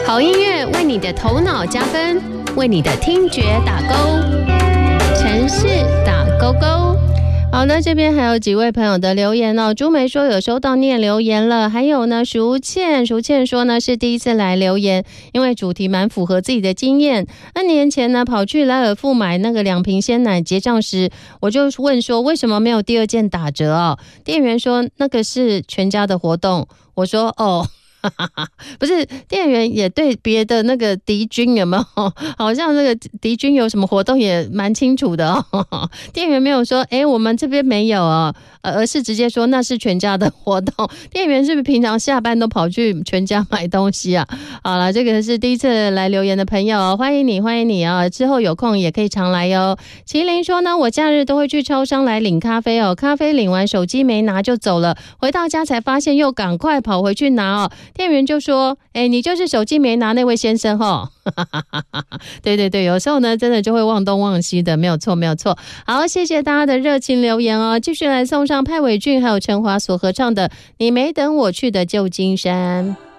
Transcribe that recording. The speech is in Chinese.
好音乐为你的头脑加分，为你的听觉打勾。城市打勾勾。好，那这边还有几位朋友的留言哦。朱梅说有收到念留言了，还有呢，淑倩说呢是第一次来留言，因为主题蛮符合自己的经验。2年前呢跑去莱尔富买那个2瓶鲜奶，结账时我就问说为什么没有第2件打折哦？店员说那个是全家的活动，我说哦。不是，店员也对别的那个敌军有没有？好像那个敌军有什么活动也蛮清楚的哦。店员没有说，我们这边没有哦，而是直接说那是全家的活动。店员是不是平常下班都跑去全家买东西啊？好了，这个是第一次来留言的朋友，欢迎你啊！之后有空也可以常来哟。麒麟说呢，我假日都会去超商来领咖啡哦，咖啡领完手机没拿就走了，回到家才发现又赶快跑回去拿哦。店员就说你就是手机没拿那位先生齁。对，有时候呢真的就会忘东忘西的，没有错。好，谢谢大家的热情留言哦，继续来送上派伟俊还有陈华所合唱的《你没等我去的旧金山》。